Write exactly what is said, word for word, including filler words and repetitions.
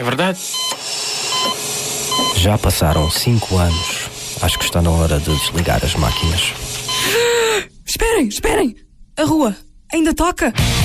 verdade. Já passaram cinco anos. Acho que está na hora de desligar as máquinas. Esperem, esperem! A rua ainda toca!